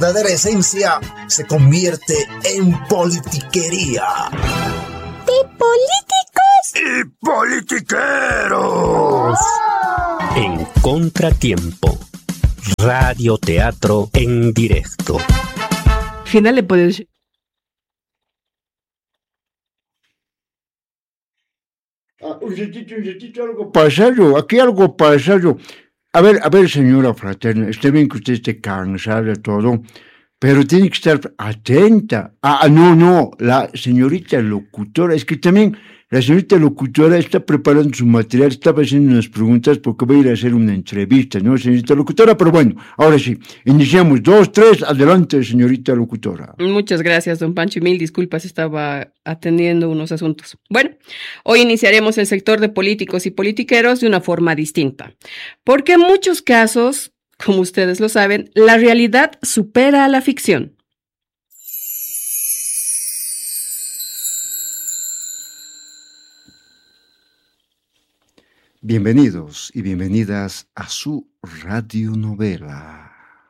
verdadera esencia se convierte en politiquería. ¿De políticos? ¡Y politiqueros! En Contratiempo, radioteatro en directo. Final le puede decir. Un ratito, algo pasayo, aquí algo pasayo. A ver, señora fraterna, está bien que usted esté cansada de todo, pero tiene que estar atenta. No, la señorita locutora, es que también la señorita locutora está preparando su material, estaba haciendo unas preguntas porque va a ir a hacer una entrevista, ¿no, señorita locutora? Pero bueno, ahora sí, iniciamos. 2, 3, adelante, señorita locutora. Muchas gracias, don Pancho, y mil disculpas, estaba atendiendo unos asuntos. Bueno, hoy iniciaremos el sector de políticos y politiqueros de una forma distinta, porque en muchos casos, como ustedes lo saben, la realidad supera a la ficción. Bienvenidos y bienvenidas a su radionovela.